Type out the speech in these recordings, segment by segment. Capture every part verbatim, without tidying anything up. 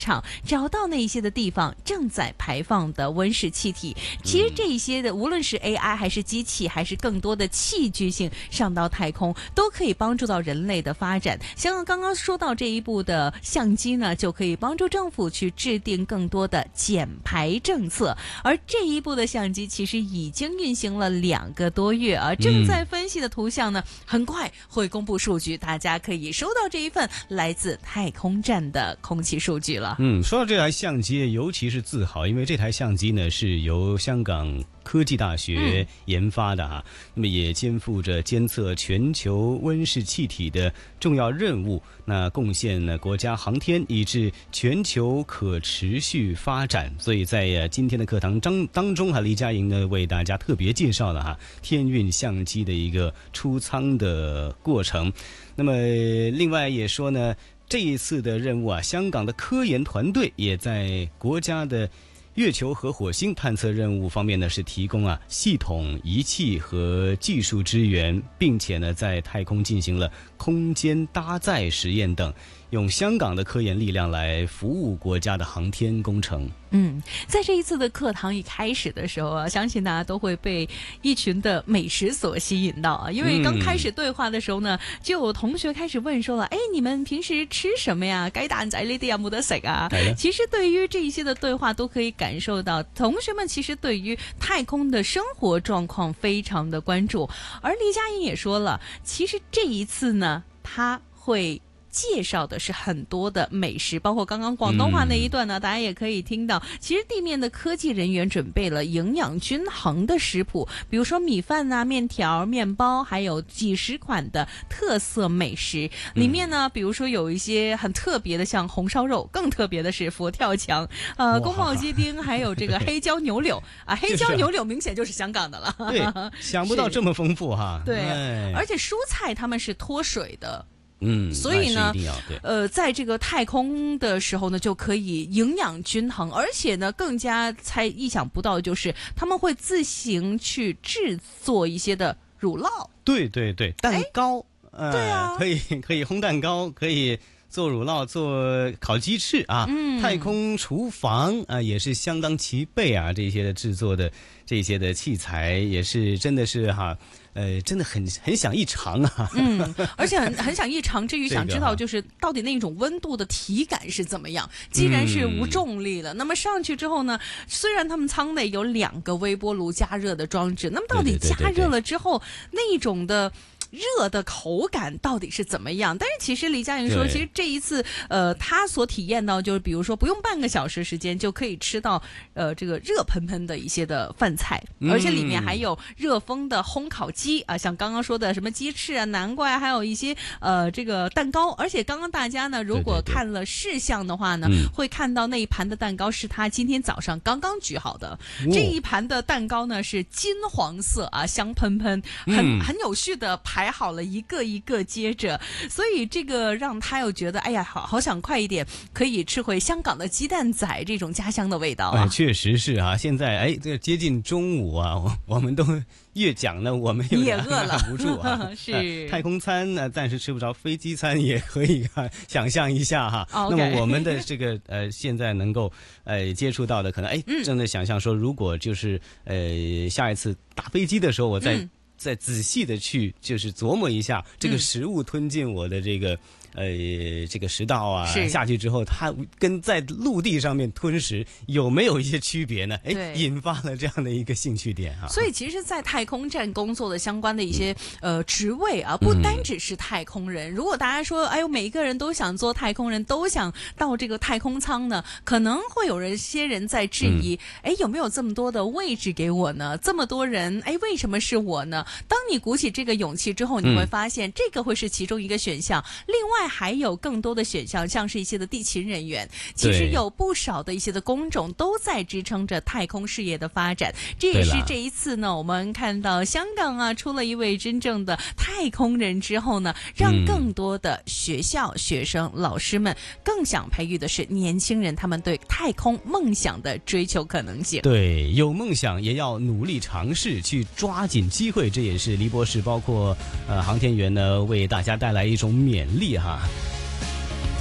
场找到那一些的地方正在排放的温室气体。其实这一些的无论是 A I 还是机器还是更多的器具性上到太空，都可以帮助到人类的发展。像刚刚说到这一部的相机呢，就可以帮助政府去制定更多的减排政策。而这一部的相机其实已经运行了两个多月啊，正在分析的图像呢，很快会公布数据，大家可以收到这一份来自太空站的空气数据了。 嗯，说到这台相机，尤其是自豪，因为这台相机呢是由香港科技大学研发的哈、嗯，那么也肩负着监测全球温室气体的重要任务，那贡献呢国家航天以至全球可持续发展。所以在呃今天的课堂当当中哈，黎佳莹呢为大家特别介绍了哈天运相机的一个出舱的过程。那么另外也说呢，这一次的任务啊，香港的科研团队也在国家的月球和火星探测任务方面呢，是提供啊系统、仪器和技术支援，并且呢在太空进行了空间搭载实验等，用香港的科研力量来服务国家的航天工程。 嗯，在这一次的课堂一开始的时候啊，相信大家都会被一群的美食所吸引到啊，因为刚开始对话的时候呢，就有同学开始问说了，哎，你们平时吃什么呀？雞蛋仔呢啲有冇得食啊？其實對於這一些的對話都可以感受到，同學們其實對於太空的生活狀況非常的關注。而黎佳莹也說了，其實這一次呢，他會介紹的是很多的美食，包括剛剛廣東話那一段呢、嗯、大家也可以聽到，其實地面的科技人員準備了營養均衡的食譜，比如說米飯啊、麵條、麵包，還有幾十款的特色美食。裡面呢，比如說有一些很特別的，像紅燒肉，更特別的是佛跳牆，呃，宮保雞丁，還有這個黑椒牛柳啊，黑椒牛柳明顯就是香港的了。 對，想不到這麼豐富哈。 對，而且蔬菜他們是脫水的。 嗯， 所以呢，呃，在这个太空的时候呢，就可以营养均衡，而且呢，更加猜意想不到的就是他们会自行去制作一些的乳酪。 对对对，蛋糕， 呃，对啊， 可以可以烘蛋糕，可以做乳酪，做烤鸡翅啊。嗯，太空厨房啊、呃、也是相当齐备啊，这些的制作的这些的器材也是真的是哈。呃，真的很很想一尝啊！ 嗯，而且很很想一尝。至于想知道，就是到底那种温度的体感是怎么样？既然是无重力了，嗯、那么上去之后呢，虽然他们舱内有两个微波炉加热的装置，那么到底加热了之后那种的热的口感到底是怎么样？但是其实黎佳莹说，其实这一次，呃，他所体验到就是，比如说不用半个小时时间就可以吃到，呃，这个热喷喷的一些的饭菜，而且里面还有热风的烘烤鸡啊，像刚刚说的什么鸡翅啊、南瓜啊，还有一些呃这个蛋糕。而且刚刚大家呢，如果看了视像的话呢， 对对对会看到那一盘的蛋糕是他今天早上刚刚举好的。这一盘的蛋糕呢是金黄色啊，香喷喷，很、嗯、很有序的排。排好了一个一个接着，所以这个让他又觉得哎呀好好想快一点可以吃回香港的鸡蛋仔这种家乡的味道啊。 哎，确实是啊，现在哎这接近中午啊，我我们都越讲呢我们有点也饿了不住啊。 是、 呃、太空餐呢暂时吃不着，飞机餐也可以啊想象一下哈。 哦、 那么我们的这个呃现在能够呃接触到的可能哎真的想象说，如果就是呃下一次打飞机的时候我再、嗯再仔细的去就是琢磨一下这个食物吞进我的这个、嗯、呃这个食道啊下去之后，它跟在陆地上面吞食有没有一些区别呢？哎，引发了这样的一个兴趣点啊。 所以其实在太空站工作的相关的一些、嗯、呃职位啊，不单只是太空人、嗯、如果大家说哎呦每一个人都想做太空人，都想到这个太空舱呢，可能会有人些人在质疑哎、嗯、有没有这么多的位置给我呢？这么多人哎为什么是我呢？当你鼓起这个勇气之后，你会发现这个会是其中一个选项、嗯、另外还有更多的选项，像是一些的地勤人员，其实有不少的一些的工种都在支撑着太空事业的发展。这也是这一次呢我们看到香港啊出了一位真正的太空人之后呢，让更多的学校、嗯、学生、老师们更想培育的是年轻人他们对太空梦想的追求可能性。 对，有梦想也要努力尝试，去抓紧机会，这也是黎博士包括呃航天员呢为大家带来一种勉励哈。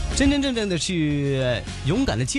真真正正的去勇敢的接